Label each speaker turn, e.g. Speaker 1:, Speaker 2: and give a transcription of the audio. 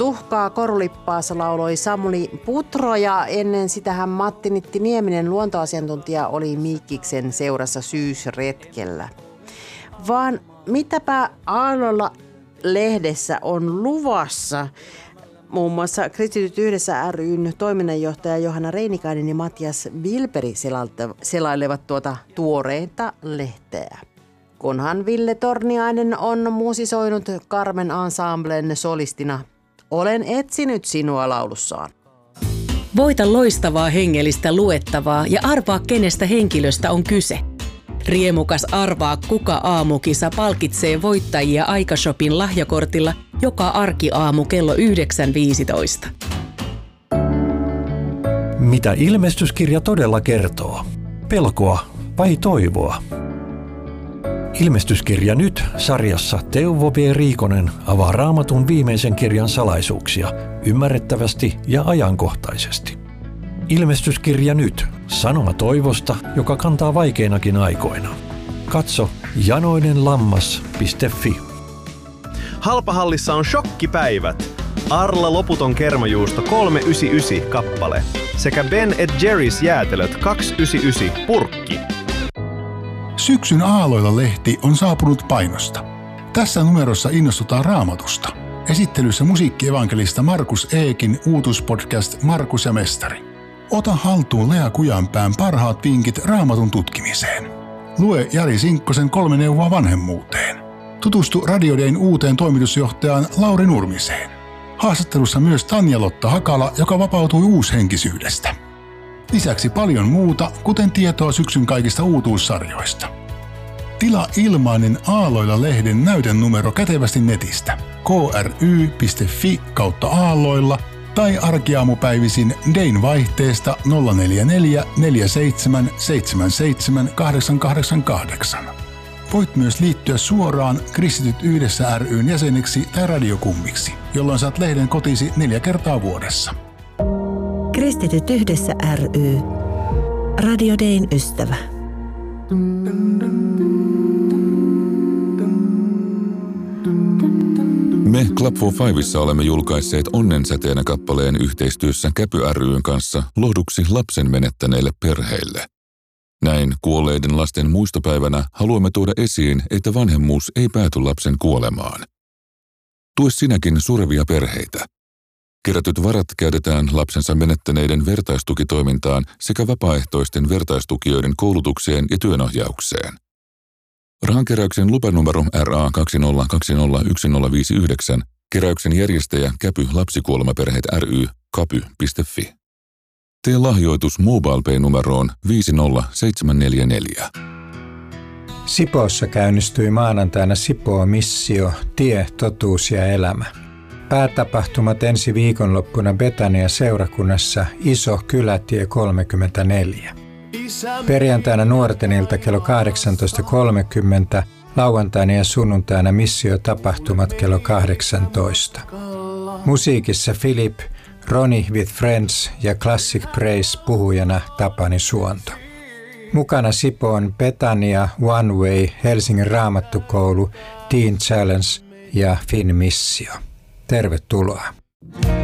Speaker 1: Tuhkaa korulippaassa lauloi Samuli Putro ja ennen sitähän Matti Nitti-Nieminen luontoasiantuntija oli Miikkiksen seurassa syysretkellä. Vaan mitäpä Aallolla lehdessä on luvassa? Muun muassa Kristityt yhdessä ry:n toiminnanjohtaja Johanna Reinikainen ja Matias Vilperi selailevat tuota tuoreinta lehteä. Kunhan Ville Torniainen on musisoinut Carmen Ensemblen solistina Olen etsinyt sinua laulussaan.
Speaker 2: Voita loistavaa hengellistä luettavaa ja arvaa kenestä henkilöstä on kyse. Riemukas Arvaa kuka -aamukisa palkitsee voittajia Aikashopin lahjakortilla joka arkiaamu kello 9.15.
Speaker 3: Mitä ilmestyskirja todella kertoo? Pelkoa vai toivoa? Ilmestyskirja nyt -sarjassa Teuvo V. Riikonen avaa Raamatun viimeisen kirjan salaisuuksia ymmärrettävästi ja ajankohtaisesti. Ilmestyskirja nyt -sanoma toivosta, joka kantaa vaikeinakin aikoina. Katso janoinenlammas.fi.
Speaker 4: Halpahallissa on shokkipäivät. Arla loputon kermajuusto 3,99 kappale sekä Ben & Jerry's jäätelöt 2,99 purkki.
Speaker 5: Syksyn Aalloilla-lehti on saapunut painosta. Tässä numerossa innostutaan Raamatusta. Esittelyssä musiikkievankelista Markus Eekin uutuspodcast Markus ja Mestari. Ota haltuun Lea Kujanpään parhaat vinkit Raamatun tutkimiseen. Lue Jari Sinkkosen 3 neuvoa vanhemmuuteen. Tutustu Radio Dayn uuteen toimitusjohtajaan Lauri Nurmiseen. Haastattelussa myös Tanja-Lotta Hakala, joka vapautui uushenkisyydestä. Lisäksi paljon muuta, kuten tietoa syksyn kaikista uutuussarjoista. Tilaa ilmainen Aalloilla-lehden näytenumero kätevästi netistä kry.fi/aalloilla tai arkiaamupäivisin Dayn vaihteesta 044 47 77 888. Voit myös liittyä suoraan Kristityt yhdessä ry:n jäseneksi tai radiokummiksi, jolloin saat lehden kotisi 4 kertaa vuodessa.
Speaker 6: Kristityt yhdessä ry. Radio Dayn ystävä.
Speaker 7: Me Club for Fivessa olemme julkaisseet Onnensäteenä kappaleen yhteistyössä Käpy ry:n kanssa lohduksi lapsen menettäneille perheille. Näin kuolleiden lasten muistopäivänä haluamme tuoda esiin, että vanhemmuus ei pääty lapsen kuolemaan. Tue sinäkin surevia perheitä. Kerätyt varat käytetään lapsensa menettäneiden vertaistukitoimintaan sekä vapaaehtoisten vertaistukijoiden koulutukseen ja työnohjaukseen. Rahankeräyksen lupanumero RA20201059, keräyksen järjestäjä Käpy Lapsikuolemaperheet ry, kapy.fi. Tee lahjoitus MobilePay-numeroon 50744.
Speaker 8: Sipoossa käynnistyi maanantaina Sipoo-missio Tie, totuus ja elämä. Päätapahtumat ensi viikonloppuna Betania-seurakunnassa Iso Kylätie 34. Perjantaina nuorten ilta kello 18.30, lauantaina ja sunnuntaina missiotapahtumat kello 18. Musiikissa Philip, Ronnie with Friends ja Classic Praise puhujana Tapani Suonto. Mukana Sipoon Betania, One Way, Helsingin Raamattukoulu, Teen Challenge ja Finn Missio. Tervetuloa!